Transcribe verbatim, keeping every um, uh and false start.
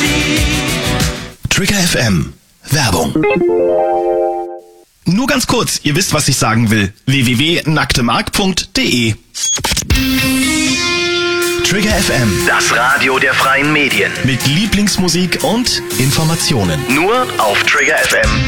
Trigger F M. Werbung. Nur ganz kurz, ihr wisst, was ich sagen will. w w w punkt nacktemark punkt de Trigger F M. Das Radio der freien Medien. Mit Lieblingsmusik und Informationen. Nur auf trigger f m